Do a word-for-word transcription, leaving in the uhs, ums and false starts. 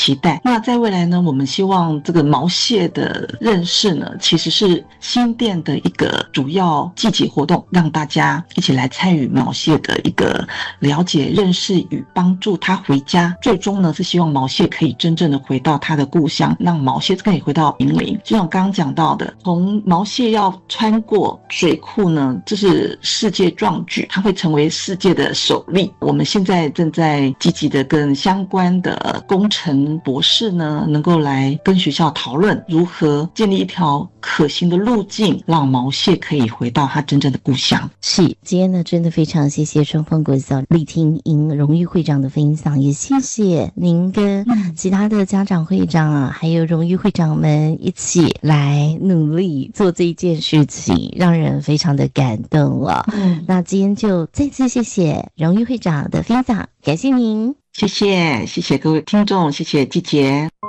期待。那在未来呢，我们希望这个毛蟹的认识呢，其实是新店的一个主要季节活动，让大家一起来参与毛蟹的一个了解、认识与帮助它回家。最终呢，是希望毛蟹可以真正的回到它的故乡，让毛蟹可以回到平林。就像刚刚讲到的，从毛蟹要穿过水库呢，这是世界壮举，它会成为世界的首例。我们现在正在积极的跟相关的工程博士呢，能够来跟学校讨论如何建立一条可行的路径，让毛蟹可以回到它真正的故乡。 是，今天呢，真的非常谢谢双峰国小李婷莹荣誉会长的分享，也谢谢您跟其他的家长会长啊，还有荣誉会长们一起来努力做这一件事情，让人非常的感动了。嗯，那今天就再次谢谢荣誉会长的分享，感谢您。 谢谢，谢谢各位听众，谢谢季杰。